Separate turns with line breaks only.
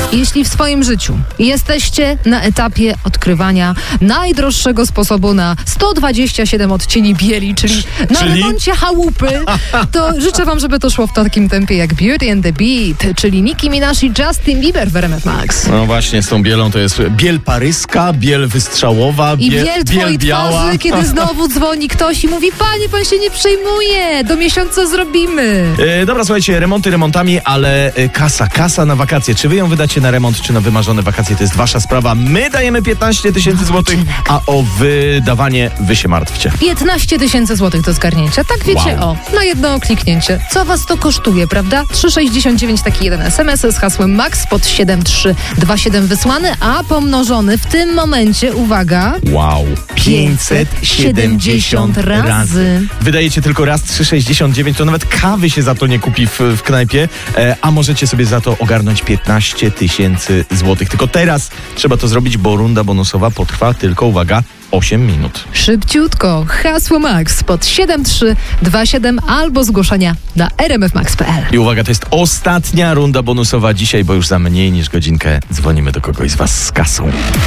Jeśli w swoim życiu jesteście na etapie odkrywania najdroższego sposobu na 127 odcieni bieli, czyli na remoncie chałupy, to życzę wam, żeby to szło w takim tempie jak Beauty and the Beat, czyli Nicki Minaj i Justin Bieber w RMF Max.
No właśnie, z tą bielą to jest biel paryska, biel wystrzałowa,
I biel twojej
biała.
twarzy, kiedy znowu dzwoni ktoś i mówi: panie, pan się nie przejmuje, do miesiąca zrobimy.
Dobra, słuchajcie, remonty remontami, ale kasa na wakacje. Czy wy ją wydacie na remont, czy na wymarzone wakacje, to jest wasza sprawa. My dajemy 15 000 złotych, a o wydawanie wy się martwcie.
15 000 złotych do zgarnięcia. Tak wiecie,
Wow.
na jedno kliknięcie. Co was to kosztuje, prawda? 3,69 taki jeden SMS z hasłem MAX pod 7327 wysłany, a pomnożony w tym momencie, uwaga,
Wow, 570 razy. Wydajecie tylko raz 3,69, to nawet kawy się za to nie kupi w knajpie, a możecie sobie za to ogarnąć 15 000 złotych. Tylko teraz trzeba to zrobić, bo runda bonusowa potrwa tylko, uwaga, 8 minut.
szybciutko. Hasło MAX pod 7327 albo zgłoszenia na rmfmax.pl.
I uwaga, to jest ostatnia runda bonusowa dzisiaj, bo już za mniej niż godzinkę dzwonimy do kogoś z was z kasą.